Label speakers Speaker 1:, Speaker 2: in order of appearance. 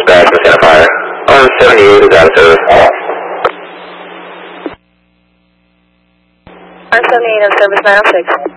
Speaker 1: dispatch from Santa Fire. R78 is out of service.
Speaker 2: R78 of service 906.